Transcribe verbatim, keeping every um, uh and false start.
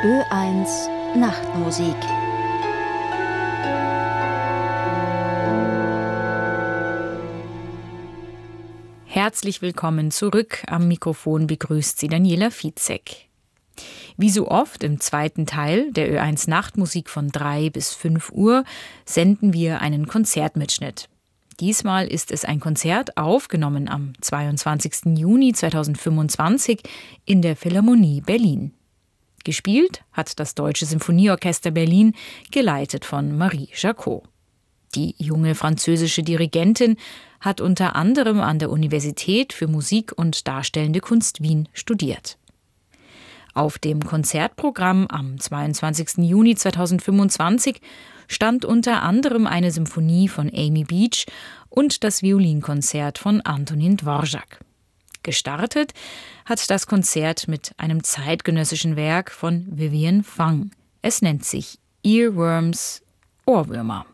Ö eins Nachtmusik. Herzlich willkommen zurück. Am Mikrofon begrüßt Sie Daniela Fitzek. Wie so oft im zweiten Teil der Ö eins Nachtmusik von drei bis fünf Uhr senden wir einen Konzertmitschnitt. Diesmal ist es ein Konzert, aufgenommen am zweiundzwanzigsten Juni zweitausendfünfundzwanzig in der Philharmonie Berlin. Gespielt hat das Deutsche Symphonieorchester Berlin, geleitet von Marie Jacot. Die junge französische Dirigentin hat unter anderem an der Universität für Musik und Darstellende Kunst Wien studiert. Auf dem Konzertprogramm am zweiundzwanzigsten Juni zweitausendfünfundzwanzig stand unter anderem eine Symphonie von Amy Beach und das Violinkonzert von Antonin Dvorak. Gestartet hat das Konzert mit einem zeitgenössischen Werk von Vivian Fang. Es nennt sich Earworms, Ohrwürmer.